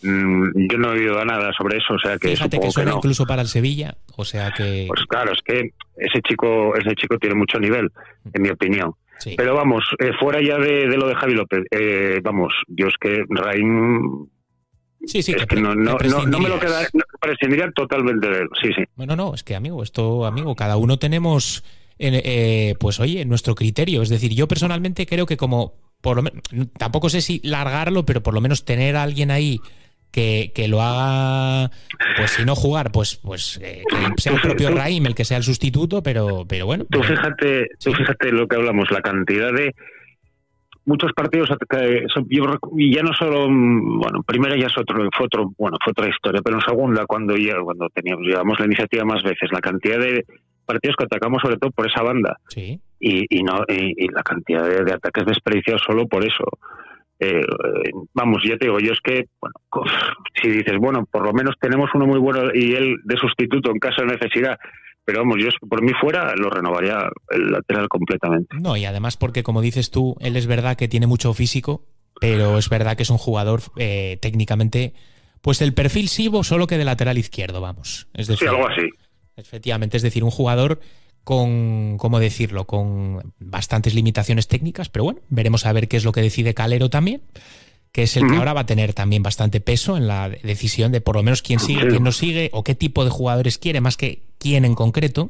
yo no he oído nada sobre eso, o sea que fíjate supongo que suena que no. incluso para el Sevilla, o sea que... Pues claro, es que ese chico tiene mucho nivel, en mi opinión. Sí. Pero vamos, fuera ya de lo de Javi López, vamos, yo es que Raim... Sí, es que no me lo queda, prescindiría totalmente de él, sí. Bueno, no, es que amigo, cada uno tenemos, pues oye, nuestro criterio. Es decir, yo personalmente creo que como, por lo menos, tampoco sé si largarlo, pero por lo menos tener a alguien ahí que lo haga, pues si no jugar, pues que sea el propio Raim el que sea el sustituto, pero bueno. Tú fíjate lo que hablamos, la cantidad de muchos partidos, y ya no solo, bueno, primera ya fue otra historia, pero en segunda, cuando llevamos la iniciativa más veces, la cantidad de partidos que atacamos sobre todo por esa banda, sí, y la cantidad de ataques desperdiciados solo por eso. Vamos, ya te digo, yo es que, bueno, si dices, bueno, por lo menos tenemos uno muy bueno y él de sustituto en caso de necesidad. Pero vamos, yo por mí fuera lo renovaría el lateral completamente. No, y además porque, como dices tú, él es verdad que tiene mucho físico, pero es verdad que es un jugador técnicamente, pues el perfil Sibo, solo que de lateral izquierdo, vamos. Es decir, sí, algo así. Efectivamente, es decir, un jugador con, ¿cómo decirlo?, con bastantes limitaciones técnicas, pero bueno, veremos a ver qué es lo que decide Calero también, que es el que ahora va a tener también bastante peso en la decisión de por lo menos quién sigue, quién no sigue, o qué tipo de jugadores quiere, más que quién en concreto.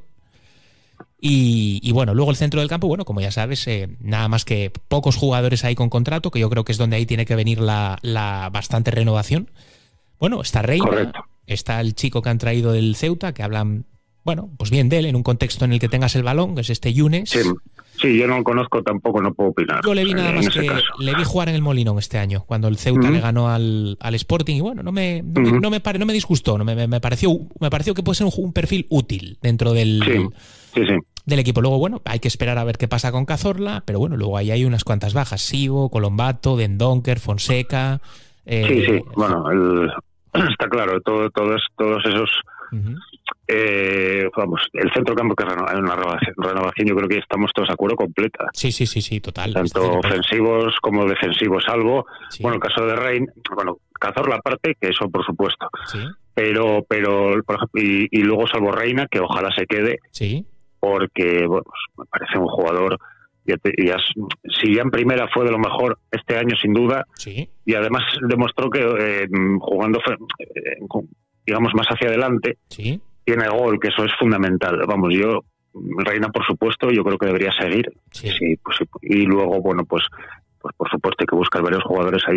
Y bueno, luego el centro del campo, bueno, como ya sabes, nada más que pocos jugadores ahí con contrato, que yo creo que es donde ahí tiene que venir la bastante renovación. Bueno, está Reina, correcto, está el chico que han traído del Ceuta, que hablan, bueno, pues bien de él, en un contexto en el que tengas el balón, que es este Yunes. Sí, yo no lo conozco tampoco, no puedo opinar. Yo le vi nada más que le vi jugar en el Molinón este año, cuando el Ceuta le ganó al Sporting, y bueno, no me disgustó, me pareció que puede ser un perfil útil dentro del equipo. Luego, bueno, hay que esperar a ver qué pasa con Cazorla, pero bueno, luego ahí hay unas cuantas bajas: Sibo, Colombato, Dendoncker, Fonseca. Bueno, está claro, todos esos. Vamos, el centrocampo que es una renovación, yo creo que estamos todos de acuerdo, completa. Sí, total. Tanto ofensivos como defensivos, salvo, bueno, el caso de Rein, bueno, Cazorla aparte, que eso por supuesto. Sí. Pero por ejemplo, y luego salvo Reina, que ojalá se quede. Sí. Porque, bueno, pues me parece un jugador, si ya en primera fue de lo mejor este año sin duda, sí, y además demostró que jugando digamos más hacia adelante, sí, tiene gol, que eso es fundamental. Vamos, Reina por supuesto, yo creo que debería seguir. Sí. Sí, y luego, bueno, pues por supuesto hay que buscar varios jugadores ahí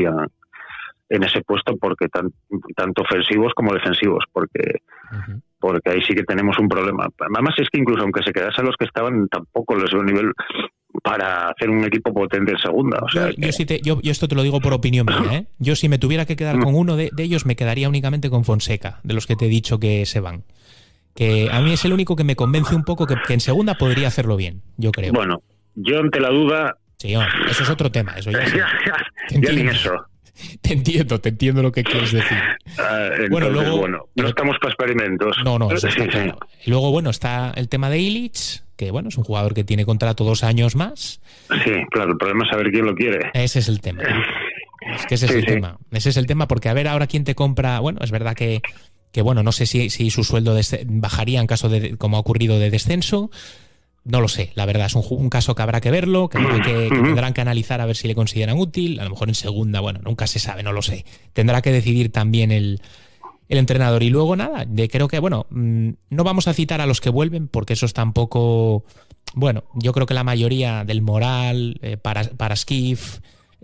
en ese puesto, porque tanto ofensivos como defensivos, porque ahí sí que tenemos un problema. Además es que incluso aunque se quedasen los que estaban, tampoco les veo nivel para hacer un equipo potente en segunda. O sea, yo esto te lo digo por opinión mía, ¿eh? Yo si me tuviera que quedar con uno de ellos, me quedaría únicamente con Fonseca, de los que te he dicho que se van. Que a mí es el único que me convence un poco que en segunda podría hacerlo bien, yo creo. Bueno, yo ante la duda... Sí, eso es otro tema, eso ya ni eso. Te entiendo lo que quieres decir. Entonces, luego, no estamos para experimentos. No, eso está claro. Y luego, bueno, está el tema de Illich, que bueno, es un jugador que tiene contrato 2 años más. Sí, claro, el problema es saber quién lo quiere. Ese es el tema. Es que ese es el tema. Ese es el tema, porque a ver ahora quién te compra. Bueno, es verdad que bueno, no sé si su sueldo bajaría en caso de, como ha ocurrido, de descenso. No lo sé, la verdad, es un caso que habrá que verlo, que tendrán que analizar a ver si le consideran útil. A lo mejor en segunda, bueno, nunca se sabe, no lo sé. Tendrá que decidir también el entrenador. Y luego nada, creo que, bueno, no vamos a citar a los que vuelven, porque esos tampoco... Bueno, yo creo que la mayoría del Moral, para Skif,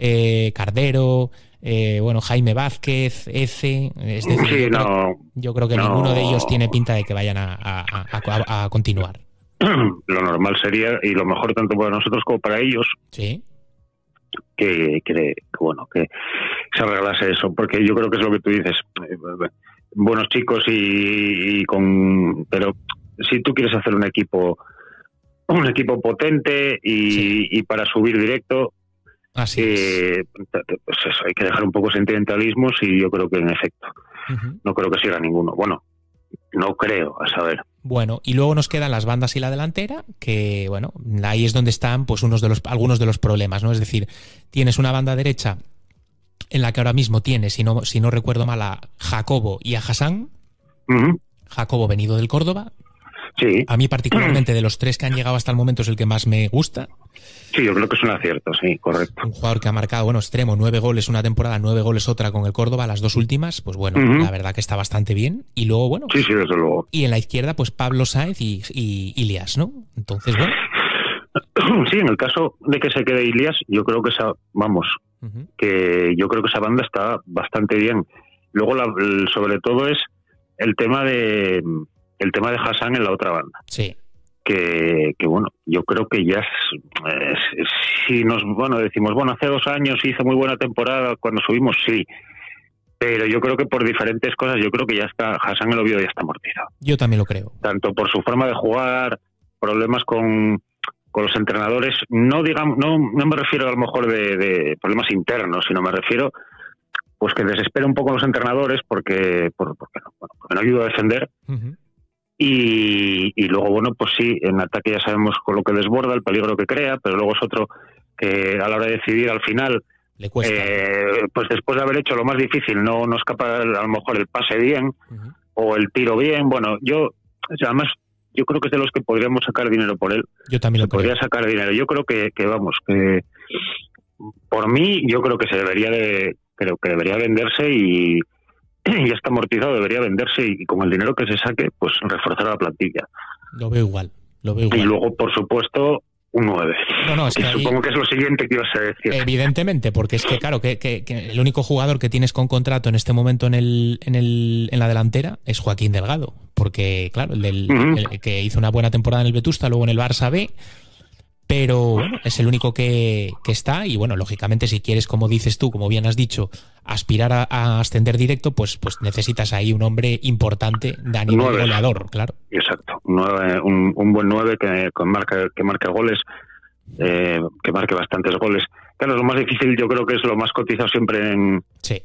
Cardero, bueno, Jaime Vázquez, Eze... Es decir, yo creo que ninguno de ellos tiene pinta de que vayan a continuar. Lo normal sería, y lo mejor tanto para nosotros como para ellos, sí, que se arreglase eso, porque yo creo que es lo que tú dices, buenos chicos pero si tú quieres hacer un equipo potente y para subir directo, así pues eso, hay que dejar un poco sentimentalismos, y yo creo que en efecto no creo que siga ninguno. Bueno, no creo, a saber. Bueno, y luego nos quedan las bandas y la delantera, que bueno, ahí es donde están pues algunos de los problemas, ¿no? Es decir, tienes una banda derecha en la que ahora mismo tiene, si no recuerdo mal, a Jacobo y a Hassan. Jacobo venido del Córdoba. Sí. A mí particularmente de los 3 que han llegado hasta el momento es el que más me gusta. Sí, yo creo que es un acierto, sí, correcto. Un jugador que ha marcado, extremo, 9 goles una temporada, 9 goles otra con el Córdoba, las 2 últimas, pues la verdad que está bastante bien. Y luego, Sí, desde luego. Y en la izquierda, pues Pablo Sáenz y Ilias, ¿no? Entonces, Sí, en el caso de que se quede Ilias, yo creo que que yo creo que esa banda está bastante bien. Luego, sobre todo es el tema de Hassan en la otra banda. Sí. Que yo creo que ya si nos decimos, hace 2 años hizo muy buena temporada cuando subimos, sí, pero yo creo que por diferentes cosas, yo creo que ya está, Hassan el Oviedo ya está amortizado. Yo también lo creo. Tanto por su forma de jugar, problemas con los entrenadores, no me refiero a lo mejor de problemas internos, sino me refiero pues que desespera un poco a los entrenadores porque no ayuda a defender. Y luego, pues sí, en ataque ya sabemos con lo que desborda, el peligro que crea, pero luego es otro que a la hora de decidir al final, le cuesta. Pues después de haber hecho lo más difícil, no escapa a lo mejor el pase bien o el tiro bien. Además, yo creo que es de los que podríamos sacar dinero por él. Yo también lo creo. Podría sacar dinero. Yo creo que por mí, yo creo que debería venderse y ya está amortizado, debería venderse y con el dinero que se saque, pues reforzar la plantilla. Lo veo igual. Y luego, por supuesto, un 9. Es que supongo que es lo siguiente que ibas a decir. Evidentemente, porque es que claro, que el único jugador que tienes con contrato en este momento en la delantera es Joaquín Delgado, porque claro, el que hizo una buena temporada en el Vetusta, luego en el Barça B, pero es el único que está y lógicamente si quieres, como dices tú, como bien has dicho, aspirar a ascender directo, pues necesitas ahí un hombre importante de nivel goleador, claro. Exacto, un buen 9 que marque goles, que marque bastantes goles. Claro, lo más difícil yo creo que es lo más cotizado siempre en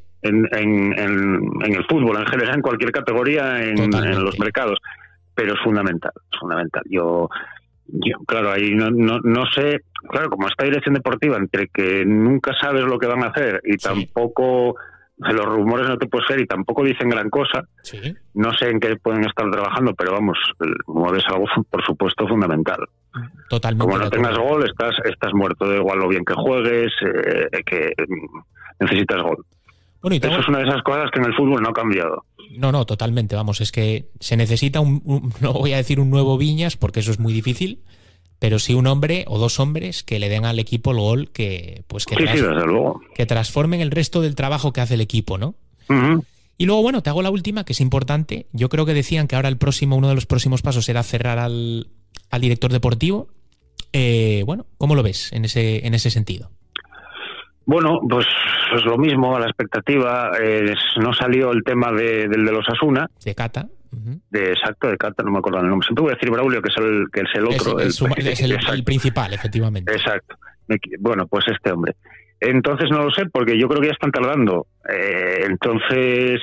el fútbol, en general, en cualquier categoría, en los mercados, pero es fundamental. Yo claro, ahí no sé, claro, como esta dirección deportiva, entre que nunca sabes lo que van a hacer y tampoco, los rumores no te puedes ser y tampoco dicen gran cosa, no sé en qué pueden estar trabajando, pero el 9 es algo, por supuesto, fundamental. Totalmente. Como no tengas gol, estás muerto, da igual lo bien que juegues, que necesitas gol. Eso es una de esas cosas que en el fútbol no ha cambiado. No, totalmente, es que se necesita no voy a decir un nuevo Viñas, porque eso es muy difícil, pero sí un hombre o 2 hombres que le den al equipo el gol que desde luego, que transformen el resto del trabajo que hace el equipo, ¿no? Y luego, te hago la última, que es importante. Yo creo que decían que ahora uno de los próximos pasos era cerrar al director deportivo. ¿Cómo lo ves en ese sentido? Pues es lo mismo, a la expectativa. No salió el tema del de los Osasuna. De Cata. De Cata, no me acuerdo el nombre. Siempre voy a decir Braulio, que es el otro. Es el principal, efectivamente. Exacto. Pues este hombre. Entonces no lo sé, porque yo creo que ya están tardando. Entonces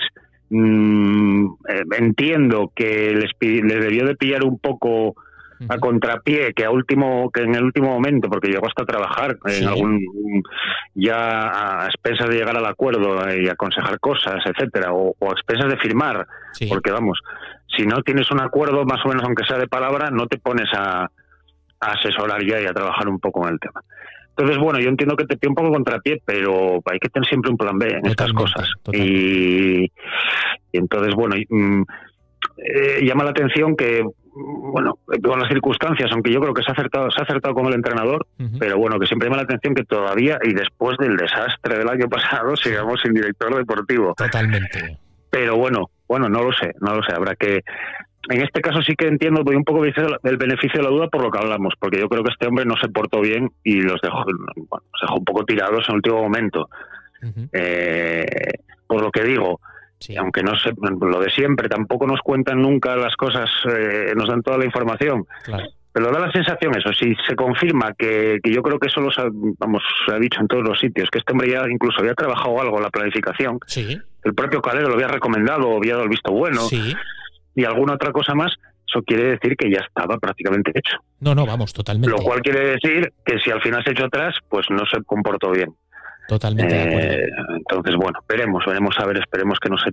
entiendo que les debió de pillar un poco a contrapié, que en el último momento, porque llegó hasta trabajar ya a expensas de llegar al acuerdo y aconsejar cosas, etcétera, o a expensas de firmar, porque si no tienes un acuerdo, más o menos, aunque sea de palabra, no te pones a asesorar ya y a trabajar un poco en el tema. Entonces, yo entiendo que te pide un poco contrapié, pero hay que tener siempre un plan B en estas cosas. Y entonces, llama la atención que, con las circunstancias, aunque yo creo que se ha acertado con el entrenador, pero que siempre llama la atención que todavía, y después del desastre del año pasado, sigamos sin director deportivo. Totalmente. Pero no lo sé, habrá que... En este caso sí que entiendo, doy un poco el beneficio de la duda por lo que hablamos, porque yo creo que este hombre no se portó bien y los dejó un poco tirados en el último momento. Por lo que digo, aunque no sé, lo de siempre, tampoco nos cuentan nunca las cosas, nos dan toda la información. Claro. Pero da la sensación eso, si se confirma que yo creo que eso se ha dicho en todos los sitios, que este hombre ya incluso había trabajado algo en la planificación, el propio Calero lo había recomendado, había dado el visto bueno, y alguna otra cosa más, eso quiere decir que ya estaba prácticamente hecho. No, totalmente. Lo cual quiere decir que si al final se echó atrás, pues no se comportó bien. Totalmente de acuerdo. Entonces, bueno, veremos a ver, esperemos que no se